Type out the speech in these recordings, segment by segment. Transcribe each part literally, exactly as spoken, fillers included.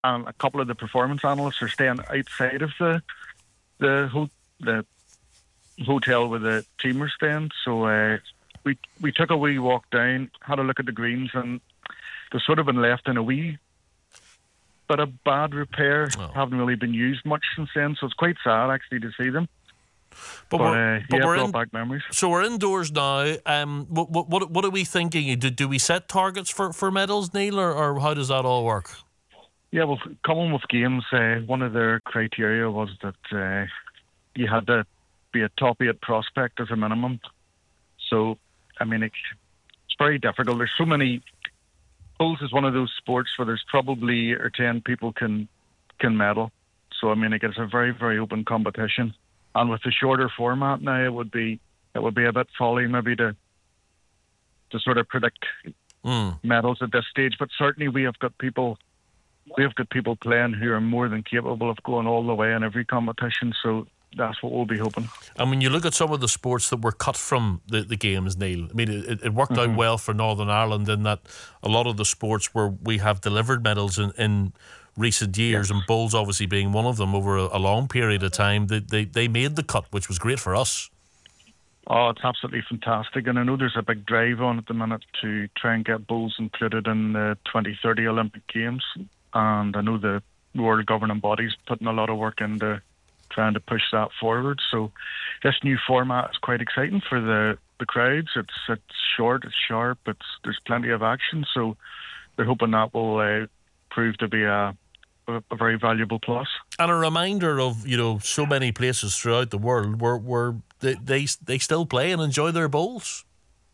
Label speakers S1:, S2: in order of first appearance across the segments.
S1: and a couple of the performance analysts are staying outside of the the ho- the hotel where the team are staying. So uh, we we took a wee walk down, had a look at the greens, and they've sort of been left in a wee bit of bad repair.
S2: Oh.
S1: Haven't really been used much since then, so it's quite sad actually to see them.
S2: But,
S1: But,
S2: we're,
S1: uh,
S2: but
S1: yeah,
S2: we're
S1: brought
S2: in,
S1: back memories.
S2: so we're indoors now. Um, what what what are we thinking? Do, do we set targets for, for medals, Neil, or, or how does that all work?
S1: Yeah, well, Commonwealth Games, uh, one of their criteria was that uh, you had to be a top eight prospect as a minimum. So, I mean, it's, it's very difficult. There's so many. Bowls is one of those sports where there's probably eight or ten people can can medal. So, I mean, it gets a very, very open competition. And with the shorter format now, it would be it would be a bit folly maybe to to sort of predict
S2: Mm.
S1: medals at this stage. But certainly, we have got people we have got people playing who are more than capable of going all the way in every competition. So that's what we'll be hoping.
S2: And when you look at some of the sports that were cut from the, the games, Neil, I mean, it, it worked
S1: Mm-hmm.
S2: out well for Northern Ireland in that a lot of the sports where we have delivered medals in, in recent years,
S1: Yes.
S2: and bowls obviously being one of them over a, a long period of time, they, they they made the cut, which was great for us.
S1: Oh, it's absolutely fantastic. And I know there's a big drive on at the minute to try and get bowls included in the twenty thirty Olympic Games. And I know the world governing body's putting a lot of work into trying to push that forward. So this new format is quite exciting for the, the crowds. It's it's short, it's sharp, it's there's plenty of action. So they're hoping that will uh, prove to be a, a a very valuable plus.
S2: And a reminder of, you know, so many places throughout the world where, where they, they they still play and enjoy their bowls.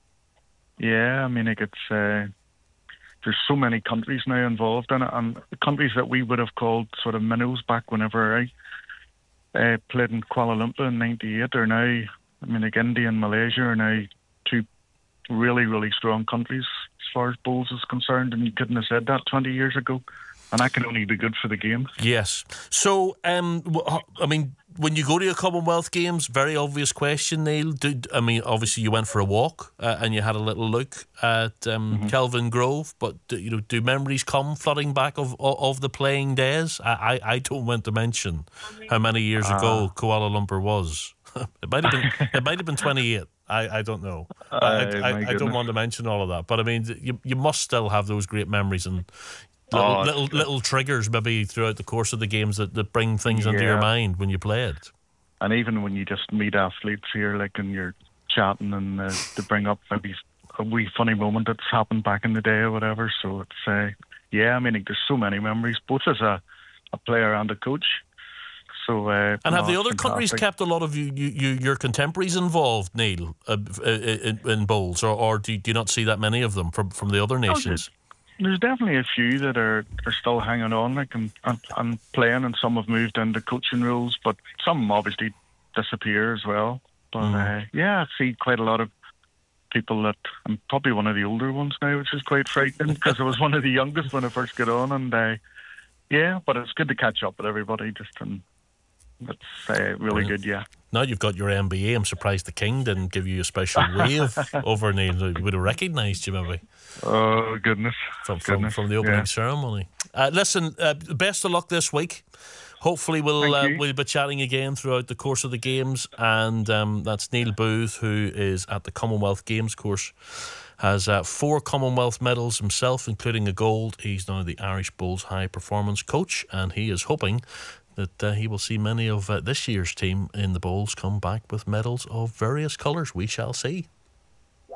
S1: Yeah, I mean, like it's uh, there's so many countries now involved in it, and the countries that we would have called sort of minnows back whenever I uh, played in Kuala Lumpur in ninety-eight are now, I mean, like India and Malaysia are now two really, really strong countries as far as bowls is concerned, and you couldn't have said that twenty years ago. And that can only be good for the game.
S2: Yes. So, um, w- I mean, when you go to a Commonwealth Games, very obvious question, Neil. Do, I mean, obviously you went for a walk uh, and you had a little look at um,
S1: Mm-hmm.
S2: Kelvin Grove, but do, you know, do memories come flooding back of of, of the playing days? I, I, I don't want to mention how many years
S1: Ah.
S2: ago Kuala Lumpur was. it might have been it might have been twenty-eight. I, I don't know. But I,
S1: Uh,
S2: I,
S1: my
S2: I don't
S1: goodness.
S2: want to mention all of that. But I mean, you you must still have those great memories and little
S1: Oh,
S2: little,
S1: it's-
S2: little triggers maybe throughout the course of the games that, that bring things into your
S1: Yeah.
S2: mind when you play it.
S1: And even when you just meet athletes here, like, and you're chatting and uh, they bring up maybe a wee funny moment that's happened back in the day or whatever. So it's, uh, yeah, I mean, like, there's so many memories, both as a, a player and a coach. So, uh,
S2: And have
S1: no,
S2: the
S1: it's
S2: other countries
S1: fantastic.
S2: kept a lot of you, you, you your contemporaries involved, Neil, uh, in, in bowls, or, or do, you, do you not see that many of them from, from the other nations?
S1: There's definitely a few that are, are still hanging on, like, and, and, and playing, and some have moved into coaching roles, but some obviously disappear as well. But
S2: Mm.
S1: uh, yeah, I see quite a lot of people that I'm probably one of the older ones now, which is quite frightening because I was one of the youngest when I first got on, and uh, yeah, but it's good to catch up with everybody. Just and it's uh, really
S2: Brilliant.
S1: good, yeah.
S2: Now you've got your M B A, I'm surprised the King didn't give you a special wave over, Neil. He would have recognised you maybe
S1: Oh goodness,
S2: from, from,
S1: goodness.
S2: from the opening
S1: yeah.
S2: ceremony. Uh, listen, uh, best of luck this week. Hopefully we'll
S1: Thank
S2: uh,
S1: you.
S2: we'll be chatting again throughout the course of the games, and um, that's Neil Booth, who is at the Commonwealth Games course, has uh, four Commonwealth medals himself, including a gold. He's now the Irish Bulls high performance coach, and he is hoping that uh, he will see many of uh, this year's team in the Bulls come back with medals of various colours. We shall see.